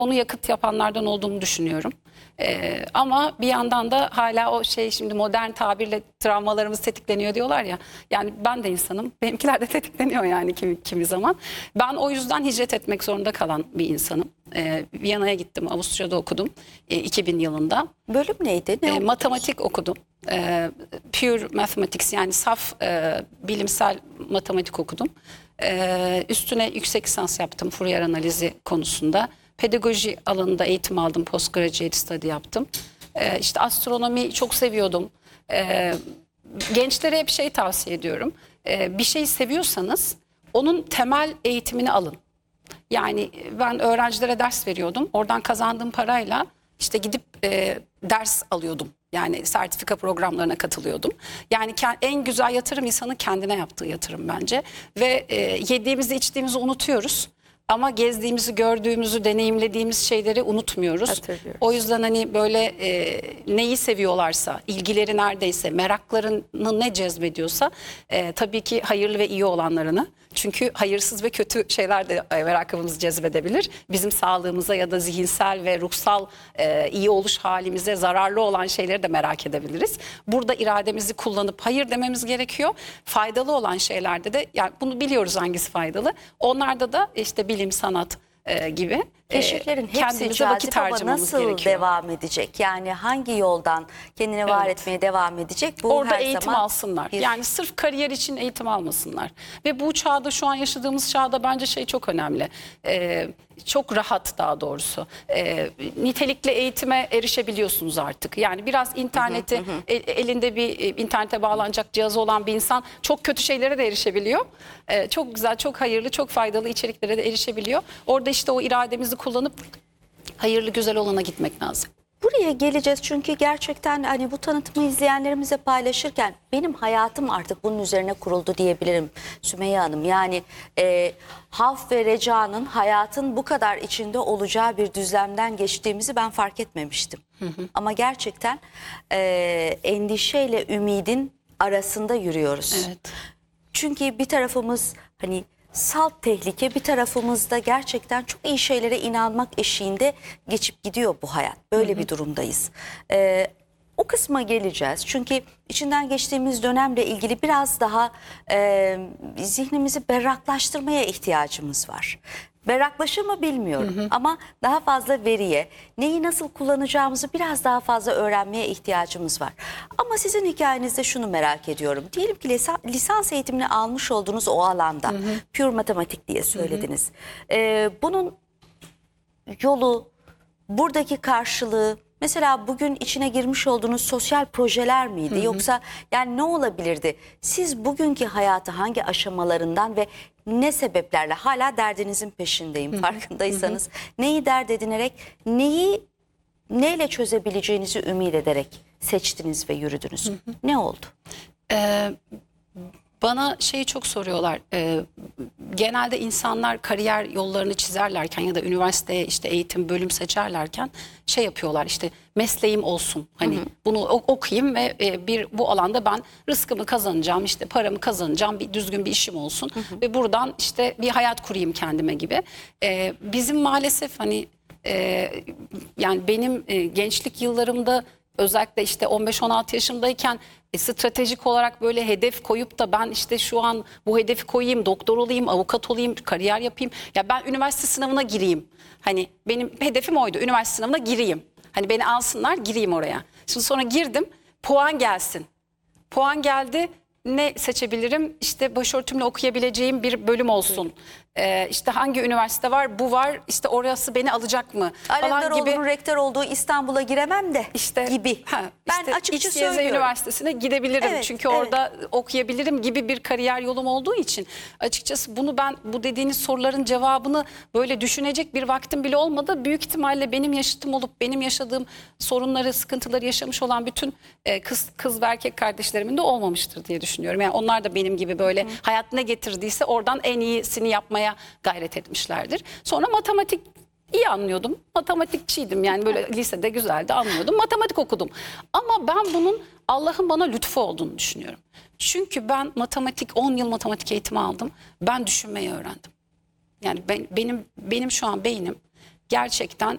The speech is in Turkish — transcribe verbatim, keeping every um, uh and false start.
onu yakıt yapanlardan olduğumu düşünüyorum. Ee, ama bir yandan da hala o şey, şimdi modern tabirle travmalarımız tetikleniyor diyorlar ya. Yani ben de insanım. Benimkiler de tetikleniyor yani kimi, kimi zaman. Ben o yüzden hicret etmek zorunda kalan bir insanım. Ee, Viyana'ya gittim. Avusturya'da okudum. Ee, iki bin yılında. Bölüm neydi? Ne Ee, okudunuz? matematik okudum. Ee, pure mathematics, yani saf e, bilimsel matematik okudum. Ee, üstüne yüksek lisans yaptım Fourier analizi konusunda. Pedagoji alanında eğitim aldım. Postgraduate study yaptım. Ee, işte astronomi çok seviyordum. Ee, gençlere hep şey tavsiye ediyorum. Ee, bir şeyi seviyorsanız onun temel eğitimini alın. Yani ben öğrencilere ders veriyordum. Oradan kazandığım parayla işte gidip e, ders alıyordum. Yani sertifika programlarına katılıyordum. Yani en güzel yatırım insanın kendine yaptığı yatırım bence. Ve e, yediğimizi içtiğimizi unutuyoruz. Ama gezdiğimizi, gördüğümüzü, deneyimlediğimiz şeyleri unutmuyoruz. O yüzden hani böyle e, neyi seviyorlarsa, ilgileri neredeyse, meraklarını ne cezbediyorsa e, tabii ki hayırlı ve iyi olanlarını. Çünkü hayırsız ve kötü şeyler de e, merakımızı cezbedebilir. Bizim sağlığımıza ya da zihinsel ve ruhsal e, iyi oluş halimize zararlı olan şeyleri de merak edebiliriz. Burada irademizi kullanıp hayır dememiz gerekiyor. Faydalı olan şeylerde de, yani bunu biliyoruz hangisi faydalı. Onlarda da işte bilim, sanat e, gibi Keşiflerin e, hepsi cazip ama nasıl devam edecek? Yani hangi yoldan kendini var Evet. etmeye devam edecek? Bu Orada her eğitim zaman alsınlar. bir... Yani sırf kariyer için eğitim almasınlar. Ve bu çağda, şu an yaşadığımız çağda bence şey çok önemli. Ee, çok rahat daha doğrusu. Ee, nitelikli eğitime erişebiliyorsunuz artık. Yani biraz interneti, hı hı hı. El, elinde bir internete bağlanacak cihazı olan bir insan çok kötü şeylere de erişebiliyor. Ee, çok güzel, çok hayırlı, çok faydalı içeriklere de erişebiliyor. Orada işte o irademizi kullanıp hayırlı, güzel olana gitmek lazım. Buraya geleceğiz çünkü gerçekten hani bu tanıtımı izleyenlerimize paylaşırken benim hayatım artık bunun üzerine kuruldu diyebilirim Sümeyye Hanım. Yani e, Havf ve Reca'nın hayatın bu kadar içinde olacağı bir düzlemden geçtiğimizi ben fark etmemiştim. Hı hı. Ama gerçekten e, endişeyle ümidin arasında yürüyoruz. Evet. Çünkü bir tarafımız hani salt tehlike, bir tarafımızda gerçekten çok iyi şeylere inanmak eşiğinde geçip gidiyor bu hayat. Böyle hı hı. bir durumdayız. Ee, o kısma geleceğiz. Çünkü içinden geçtiğimiz dönemle ilgili biraz daha e, zihnimizi berraklaştırmaya ihtiyacımız var. Berraklaşır mı bilmiyorum hı hı. ama daha fazla veriye, neyi nasıl kullanacağımızı biraz daha fazla öğrenmeye ihtiyacımız var. Ama sizin hikayenizde şunu merak ediyorum. Diyelim ki lisans eğitimini almış olduğunuz o alanda, hı hı. pure matematik diye söylediniz. Hı hı. Ee, bunun yolu, buradaki karşılığı, mesela bugün içine girmiş olduğunuz sosyal projeler miydi? Hı hı. Yoksa yani ne olabilirdi? Siz bugünkü hayatı hangi aşamalarından ve ne sebeplerle, hala derdinizin peşindeyim, hı hı. farkındaysanız, hı hı. neyi dert edinerek, neyi neyle çözebileceğinizi ümit ederek seçtiniz ve yürüdünüz? Hı hı. Ne oldu? Ee, bana şeyi çok soruyorlar. Ee, genelde insanlar kariyer yollarını çizerlerken ya da üniversiteye işte eğitim, bölüm seçerlerken şey yapıyorlar, işte mesleğim olsun. Hani hı hı. bunu okuyayım ve bir bu alanda ben rızkımı kazanacağım, işte paramı kazanacağım, bir düzgün bir işim olsun hı hı. ve buradan işte bir hayat kurayım kendime gibi. Ee, bizim maalesef hani e, yani benim e, gençlik yıllarımda, özellikle işte on beş on altı yaşımdayken e, stratejik olarak böyle hedef koyup da ben işte şu an bu hedefi koyayım, doktor olayım, avukat olayım, kariyer yapayım. Ya ben üniversite sınavına gireyim. Hani benim hedefim oydu, üniversite sınavına gireyim. Hani beni alsınlar, gireyim oraya. Şimdi sonra girdim, puan gelsin. Puan geldi, ne seçebilirim? İşte başörtümle okuyabileceğim bir bölüm olsun. Ee, işte hangi üniversite var? Bu var. İşte orası beni alacak mı? Alemdaroğlu'nun rektör olduğu İstanbul'a giremem de işte, gibi. Ha, ben işte açıkça X Y Z söylüyorum. Üniversitesi'ne gidebilirim. Evet, çünkü evet. orada okuyabilirim gibi bir kariyer yolum olduğu için. Açıkçası bunu ben, bu dediğiniz soruların cevabını böyle düşünecek bir vaktim bile olmadı. Büyük ihtimalle benim yaşıtım olup benim yaşadığım sorunları, sıkıntıları yaşamış olan bütün kız, kız ve erkek kardeşlerimin de olmamıştır diye düşünüyorum. Yani onlar da benim gibi böyle hı. hayat ne getirdiyse oradan en iyisini yapmaya gayret etmişlerdir. Sonra matematik iyi anlıyordum. Matematikçiydim, yani böyle lisede güzeldi, anlıyordum. Matematik okudum. Ama ben bunun Allah'ın bana lütfu olduğunu düşünüyorum. Çünkü ben matematik, on yıl matematik eğitimi aldım. Ben düşünmeyi öğrendim. Yani ben, benim benim şu an beynim gerçekten